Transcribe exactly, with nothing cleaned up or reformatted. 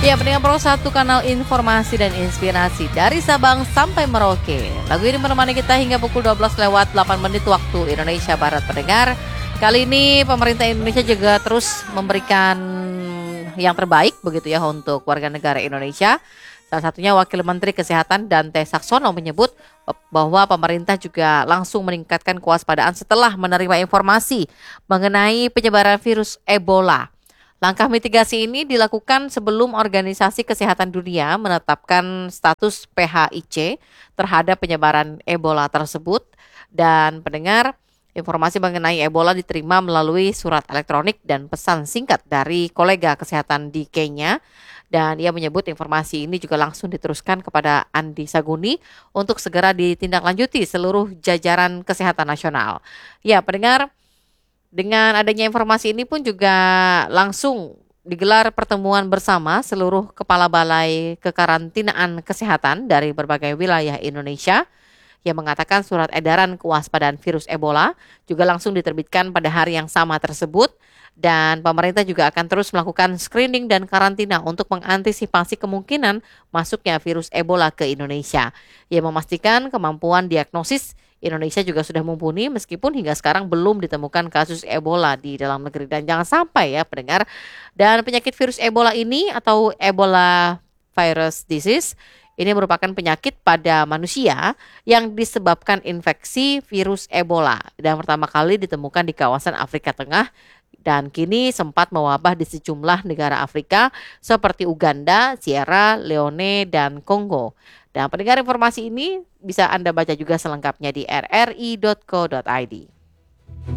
Ya, pendengar Pro satu kanal informasi dan inspirasi dari Sabang sampai Merauke. Lagu ini menemani kita hingga pukul dua belas lewat delapan menit waktu Indonesia Barat, pendengar. Kali ini pemerintah Indonesia juga terus memberikan yang terbaik begitu ya untuk warga negara Indonesia. Salah satunya Wakil Menteri Kesehatan Dante Saxono menyebut bahwa pemerintah juga langsung meningkatkan kewaspadaan setelah menerima informasi mengenai penyebaran virus Ebola. Langkah mitigasi ini dilakukan sebelum Organisasi Kesehatan Dunia menetapkan status P H I C terhadap penyebaran Ebola tersebut. Dan pendengar, informasi mengenai Ebola diterima melalui surat elektronik dan pesan singkat dari kolega kesehatan di Kenya. Dan ia menyebut informasi ini juga langsung diteruskan kepada Andi Saguni untuk segera ditindaklanjuti seluruh jajaran kesehatan nasional. Ya, pendengar, dengan adanya informasi ini pun juga langsung digelar pertemuan bersama seluruh kepala balai kekarantinaan kesehatan dari berbagai wilayah Indonesia yang mengatakan surat edaran kewaspadaan virus Ebola juga langsung diterbitkan pada hari yang sama tersebut. Dan pemerintah juga akan terus melakukan screening dan karantina untuk mengantisipasi kemungkinan masuknya virus Ebola ke Indonesia. Ia memastikan kemampuan diagnosis Indonesia juga sudah mumpuni meskipun hingga sekarang belum ditemukan kasus Ebola di dalam negeri. Dan jangan sampai ya pendengar, dan penyakit virus Ebola ini atau Ebola virus disease ini merupakan penyakit pada manusia yang disebabkan infeksi virus Ebola dan pertama kali ditemukan di kawasan Afrika Tengah dan kini sempat mewabah di sejumlah negara Afrika seperti Uganda, Sierra Leone, dan Kongo. Dan pendengar, informasi ini bisa Anda baca juga selengkapnya di r r i dot co dot i d.